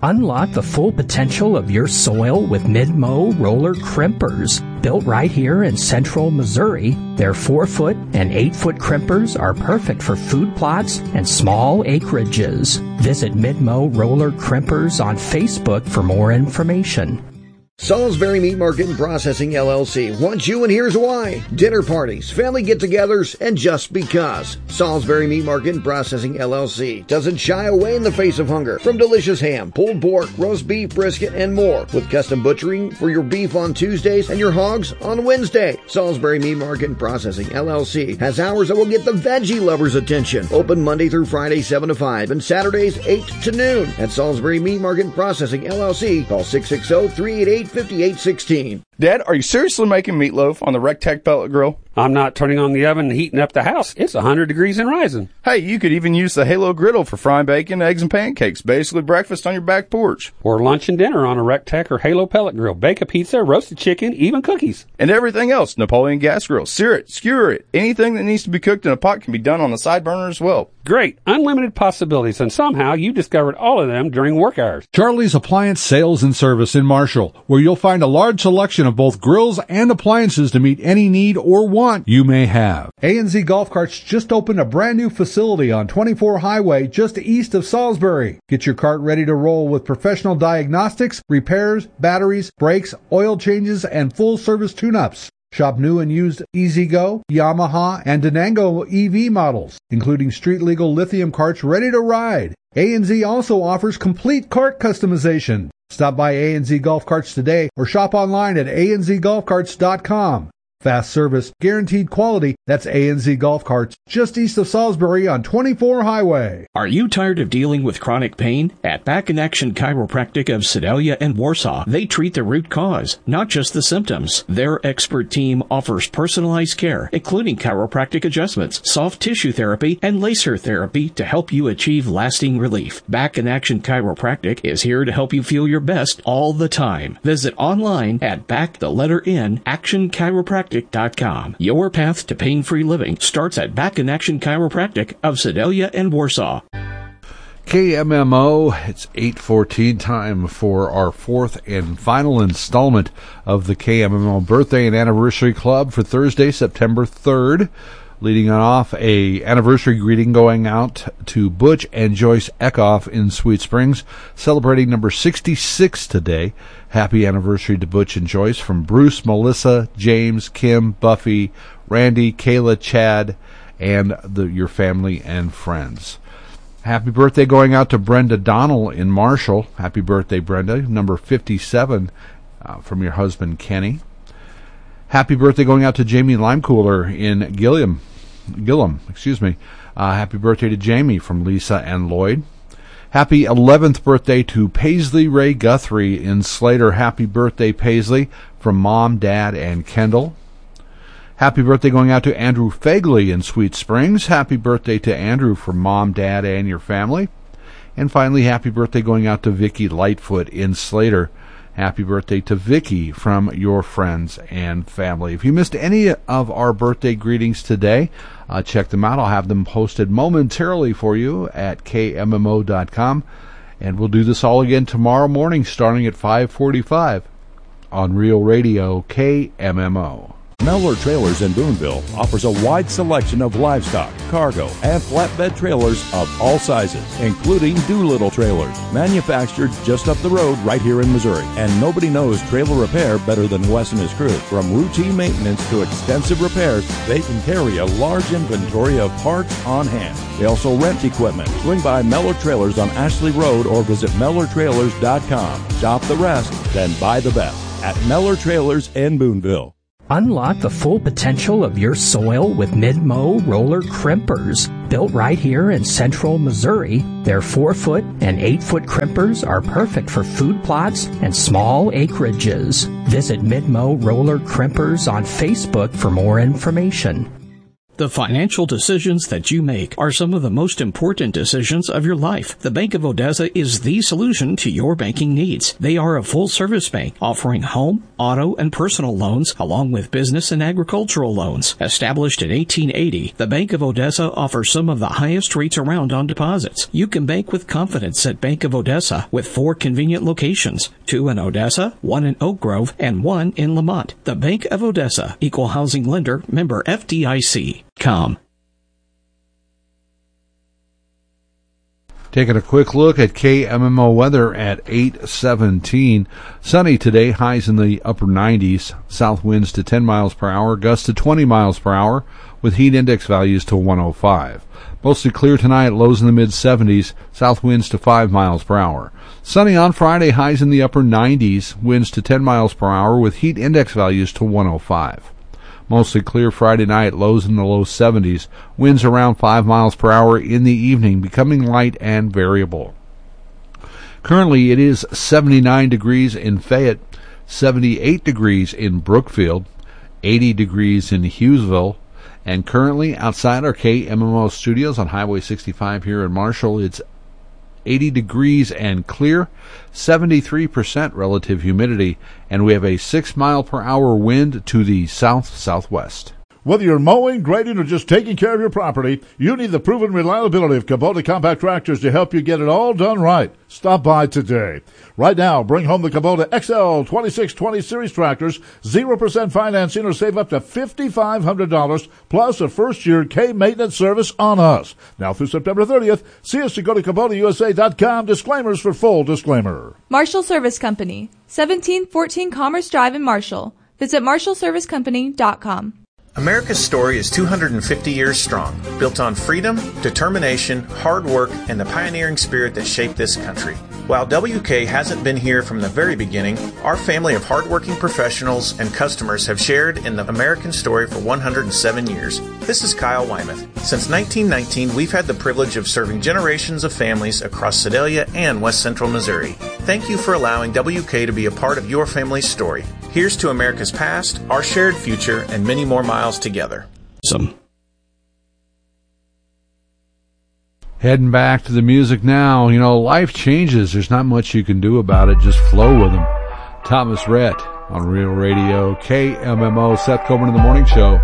Unlock the full potential of your soil with Mid-Mow roller crimpers. Built right here in central Missouri, their 4-foot and 8-foot crimpers are perfect for food plots and small acreages. Visit Mid-Mow roller crimpers on Facebook for more information. Salisbury Meat Market and Processing LLC wants you, and here's why. Dinner parties, family get-togethers, and just because. Salisbury Meat Market and Processing LLC doesn't shy away in the face of hunger from delicious ham, pulled pork, roast beef, brisket, and more, with custom butchering for your beef on Tuesdays and your hogs on Wednesday. Salisbury Meat Market and Processing LLC has hours that will get the veggie lovers' attention. Open Monday through Friday 7 to 5 and Saturdays 8 to noon. At Salisbury Meat Market and Processing LLC, call 660-388-5816. Dad, are you seriously making meatloaf on the Rectech pellet grill? I'm not turning on the oven and heating up the house. It's 100 degrees and rising. Hey, you could even use the Halo griddle for frying bacon, eggs, and pancakes. Basically breakfast on your back porch. Or lunch and dinner on a Rectech or Halo pellet grill. Bake a pizza, roasted chicken, even cookies. And everything else. Napoleon gas grill. Sear it, skewer it. Anything that needs to be cooked in a pot can be done on the side burner as well. Great. Unlimited possibilities, and somehow you discovered all of them during work hours. Charlie's Appliance Sales and Service in Marshall, where you'll find a large selection of both grills and appliances to meet any need or want you may have. A&Z Golf Carts just opened a brand new facility on 24 Highway just east of Salisbury. Get your cart ready to roll with professional diagnostics, repairs, batteries, brakes, oil changes, and full service tune-ups. Shop new and used E-Z-Go, Yamaha, and Denango EV models, including street-legal lithium carts ready to ride. A&Z also offers complete cart customization. Stop by A&Z Golf Carts today or shop online at anzgolfcarts.com. Fast service, guaranteed quality. That's A&Z Golf Carts, just east of Salisbury on 24 Highway. Are you tired of dealing with chronic pain? At Back in Action Chiropractic of Sedalia and Warsaw, they treat the root cause, not just the symptoms. Their expert team offers personalized care, including chiropractic adjustments, soft tissue therapy, and laser therapy to help you achieve lasting relief. Back in Action Chiropractic is here to help you feel your best all the time. Visit online at actionchiropractic.com. Your path to pain-free living starts at Back in Action Chiropractic of Sedalia and Warsaw. KMMO, it's 8:14, time for our fourth and final installment of the KMMO Birthday and Anniversary Club for Thursday, September 3rd. Leading off, a anniversary greeting going out to Butch and Joyce Eckhoff in Sweet Springs, celebrating number 66 today. Happy anniversary to Butch and Joyce from Bruce, Melissa, James, Kim, Buffy, Randy, Kayla, Chad, and your family and friends. Happy birthday going out to Brenda Donnell in Marshall. Happy birthday, Brenda, number 57 from your husband, Kenny. Happy birthday going out to Jamie Limecooler in Gillum. Happy birthday to Jamie from Lisa and Lloyd. Happy 11th birthday to Paisley Ray Guthrie in Slater. Happy birthday, Paisley, from Mom, Dad, and Kendall. Happy birthday going out to Andrew Fagley in Sweet Springs. Happy birthday to Andrew from Mom, Dad, and your family. And finally, happy birthday going out to Vicky Lightfoot in Slater. Happy birthday to Vicky from your friends and family. If you missed any of our birthday greetings today, check them out. I'll have them posted momentarily for you at KMMO.com. And we'll do this all again tomorrow morning starting at 5:45 on Real Radio KMMO. Mellor Trailers in Boonville offers a wide selection of livestock, cargo, and flatbed trailers of all sizes, including Doolittle trailers, manufactured just up the road right here in Missouri. And nobody knows trailer repair better than Wes and his crew. From routine maintenance to extensive repairs, they can carry a large inventory of parts on hand. They also rent equipment. Swing by Mellor Trailers on Ashley Road or visit MellorTrailers.com. Shop the rest, then buy the best at Mellor Trailers in Boonville. Unlock the full potential of your soil with Mid-Mow roller crimpers. Built right here in central Missouri, their 4-foot and 8-foot crimpers are perfect for food plots and small acreages. Visit Mid-Mow roller crimpers on Facebook for more information. The financial decisions that you make are some of the most important decisions of your life. The Bank of Odessa is the solution to your banking needs. They are a full-service bank offering home, auto, and personal loans along with business and agricultural loans. Established in 1880, the Bank of Odessa offers some of the highest rates around on deposits. You can bank with confidence at Bank of Odessa with 4 convenient locations, 2 in Odessa, 1 in Oak Grove, and 1 in Lamont. The Bank of Odessa, Equal Housing Lender, member FDIC. Taking a quick look at KMMO weather at 8:17. Sunny today, highs in the upper 90s, south winds to 10 miles per hour, gusts to 20 miles per hour, with heat index values to 105. Mostly clear tonight, lows in the mid-70s, south winds to 5 miles per hour. Sunny on Friday, highs in the upper 90s, winds to 10 miles per hour, with heat index values to 105. Mostly clear Friday night, lows in the low 70s, winds around 5 miles per hour in the evening, becoming light and variable. Currently, it is 79 degrees in Fayette, 78 degrees in Brookfield, 80 degrees in Hughesville, and currently outside our KMMO studios on Highway 65 here in Marshall, it's 80 degrees and clear, 73% relative humidity, and we have a 6 mile per hour wind to the south-southwest. Whether you're mowing, grading, or just taking care of your property, you need the proven reliability of Kubota compact tractors to help you get it all done right. Stop by today. Right now, bring home the Kubota XL 2620 Series tractors, 0% financing, or save up to $5,500, plus a first-year K-maintenance service on us. Now through September 30th, see us to go to KubotaUSA.com. Disclaimers for full disclaimer. Marshall Service Company, 1714 Commerce Drive in Marshall. Visit MarshallServiceCompany.com. America's story is 250 years strong, built on freedom, determination, hard work, and the pioneering spirit that shaped this country. While WK hasn't been here from the very beginning, our family of hardworking professionals and customers have shared in the American story for 107 years. This is Kyle Wymuth. Since 1919, we've had the privilege of serving generations of families across Sedalia and West Central Missouri. Thank you for allowing WK to be a part of your family's story. Here's to America's past, our shared future, and many more miles together. Heading back to the music now. You know, life changes. There's not much you can do about it. Just flow with them. Thomas Rhett on Real Radio, KMMO. Seth Coburn in the Morning Show.